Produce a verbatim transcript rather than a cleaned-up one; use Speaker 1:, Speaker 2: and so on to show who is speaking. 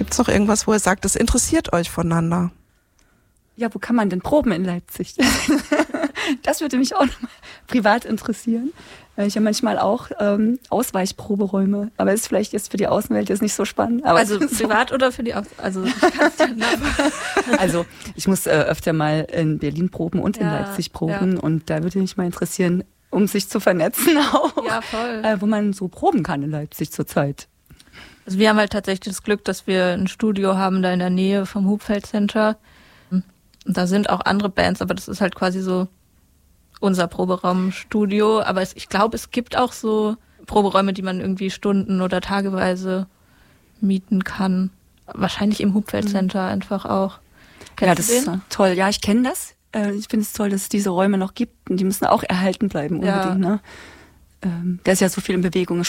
Speaker 1: Gibt es noch irgendwas, wo ihr sagt, das interessiert euch voneinander?
Speaker 2: Ja, wo kann man denn proben in Leipzig? Das würde mich auch noch mal privat interessieren. Ich habe manchmal auch ähm, Ausweichproberäume, aber ist vielleicht jetzt für die Außenwelt jetzt nicht so spannend. Aber
Speaker 3: also privat oder für die Aus- also ich
Speaker 2: also ich muss äh, öfter mal in Berlin proben und ja, in Leipzig proben ja. Und da würde mich mal interessieren, um sich zu vernetzen auch,
Speaker 3: ja, voll.
Speaker 2: Äh, wo man so proben kann in Leipzig zurzeit.
Speaker 3: Also wir haben halt tatsächlich das Glück, dass wir ein Studio haben da in der Nähe vom Hupfeld Center. Und da sind auch andere Bands, aber das ist halt quasi so unser Proberaumstudio, aber es, ich glaube, es gibt auch so Proberäume, die man irgendwie stunden- oder tageweise mieten kann. Wahrscheinlich im Hupfeld Center mhm. einfach auch.
Speaker 2: Kennst ja, das ist toll. Ja, ich kenne das. Ich finde es toll, dass es diese Räume noch gibt und die müssen auch erhalten bleiben unbedingt. Ja. Ne? Da ist ja so viel in Bewegung.